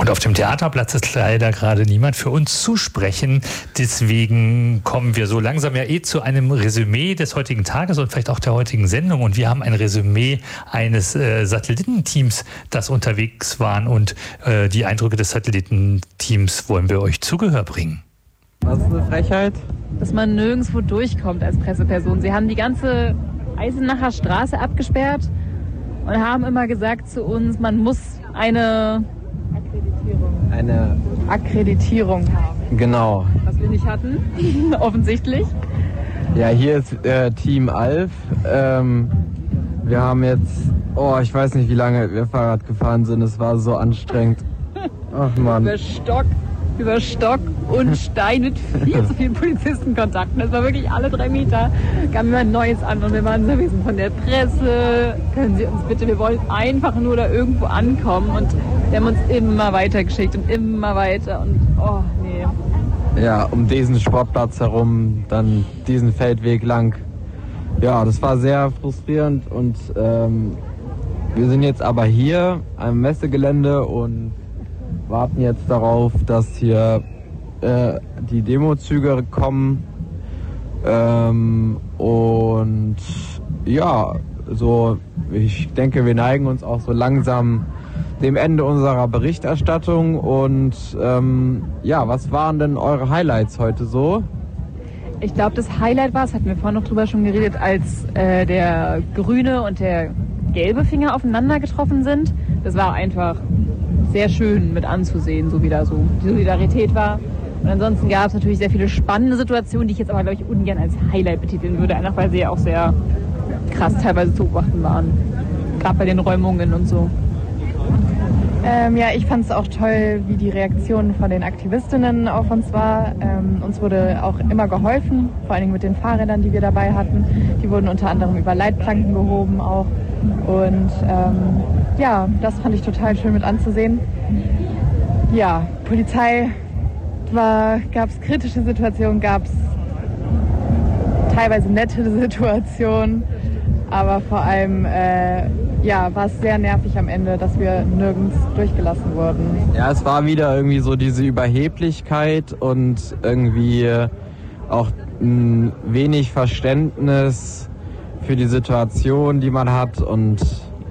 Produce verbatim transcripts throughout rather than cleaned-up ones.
Und auf dem Theaterplatz ist leider gerade niemand für uns zu sprechen. Deswegen kommen wir so langsam ja eh zu einem Resümee des heutigen Tages und vielleicht auch der heutigen Sendung. Und wir haben ein Resümee eines äh, Satellitenteams, das unterwegs waren. Und äh, die Eindrücke des Satellitenteams wollen wir euch zu Gehör bringen. Was ist eine Frechheit? Dass man nirgendwo durchkommt als Presseperson. Sie haben die ganze Eisenacher Straße abgesperrt und haben immer gesagt zu uns, man muss eine Akkreditierung, eine Akkreditierung haben. Genau. Was wir nicht hatten, offensichtlich. Ja, hier ist äh, Team Alf. Ähm, wir haben jetzt, oh, ich weiß nicht, wie lange wir Fahrrad gefahren sind. Es war so anstrengend. Ach Mann. Über Stock, über Stock und Stein mit viel zu vielen Polizistenkontakten. Das war wirklich alle drei Meter. Kam immer ein Neues an und wir waren so, wir sind von der Presse. Können Sie uns bitte, wir wollen einfach nur da irgendwo ankommen. Und wir haben uns immer weiter geschickt und immer weiter und oh, nee. Ja, um diesen Sportplatz herum, dann diesen Feldweg lang. Ja, das war sehr frustrierend und ähm, wir sind jetzt aber hier am Messegelände und warten jetzt darauf, dass hier äh, die Demozüge kommen. Ähm, und ja, so ich denke, wir neigen uns auch so langsam dem Ende unserer Berichterstattung. Und ähm, ja, was waren denn eure Highlights heute so? Ich glaube, das Highlight war, das hatten wir vorhin noch drüber schon geredet, als äh, der grüne und der gelbe Finger aufeinander getroffen sind. Das war einfach sehr schön mit anzusehen, so wie da so die Solidarität war. Und ansonsten gab es natürlich sehr viele spannende Situationen, die ich jetzt aber, glaube ich, ungern als Highlight betiteln würde, einfach weil sie ja auch sehr krass teilweise zu beobachten waren. Gerade bei den Räumungen und so. Ähm, ja, ich fand es auch toll, wie die Reaktion von den Aktivistinnen auf uns war. Ähm, uns wurde auch immer geholfen, vor allen Dingen mit den Fahrrädern, die wir dabei hatten. Die wurden unter anderem über Leitplanken gehoben auch. Und ähm, ja, das fand ich total schön mit anzusehen. Ja, Polizei gab es kritische Situationen, gab es teilweise nette Situationen, aber vor allem äh, ja, war es sehr nervig am Ende, dass wir nirgends durchgelassen wurden. Ja, es war wieder irgendwie so diese Überheblichkeit und irgendwie auch ein wenig Verständnis für die Situation, die man hat, und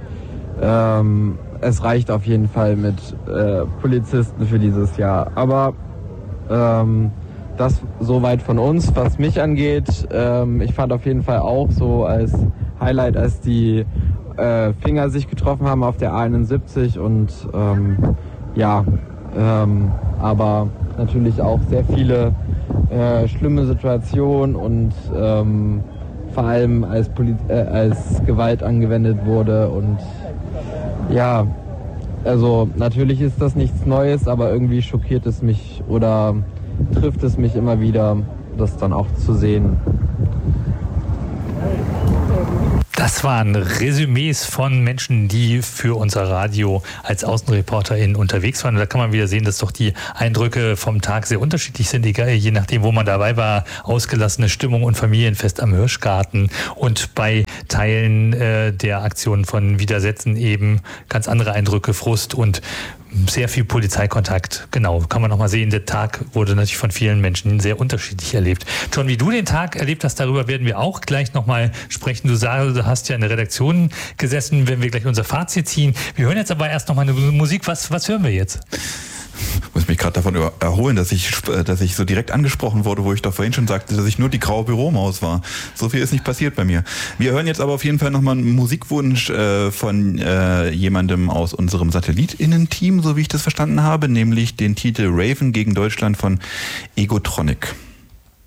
ähm, es reicht auf jeden Fall mit äh, Polizisten für dieses Jahr. Aber ähm, das soweit von uns, was mich angeht. Ähm, ich fand auf jeden Fall auch so als Highlight, als die äh, Finger sich getroffen haben auf der A einundsiebzig und ähm, ja, ähm, aber natürlich auch sehr viele äh, schlimme Situationen und ähm, vor allem als, Poli- äh, als Gewalt angewendet wurde. Und ja, also natürlich ist das nichts Neues, aber irgendwie schockiert es mich oder trifft es mich immer wieder, das dann auch zu sehen. Das waren Resümees von Menschen, die für unser Radio als AußenreporterInnen unterwegs waren. Und da kann man wieder sehen, dass doch die Eindrücke vom Tag sehr unterschiedlich sind, egal, je nachdem, wo man dabei war. Ausgelassene Stimmung und Familienfest am Hirschgarten. Und bei Teilen äh, der Aktionen von Widersetzen eben ganz andere Eindrücke, Frust und sehr viel Polizeikontakt. Genau, kann man nochmal sehen. Der Tag wurde natürlich von vielen Menschen sehr unterschiedlich erlebt. John, wie du den Tag erlebt hast, darüber werden wir auch gleich nochmal sprechen. Du sagst, du hast ja in der Redaktion gesessen, wenn wir gleich unser Fazit ziehen. Wir hören jetzt aber erst nochmal eine Musik. Was, was hören wir jetzt? Ich muss mich gerade davon erholen, dass ich, dass ich so direkt angesprochen wurde, wo ich doch vorhin schon sagte, dass ich nur die graue Büromaus war. So viel ist nicht passiert bei mir. Wir hören jetzt aber auf jeden Fall nochmal einen Musikwunsch äh, von äh, jemandem aus unserem SatellitInnen-Team, so wie ich das verstanden habe, nämlich den Titel Raven gegen Deutschland von Egotronic.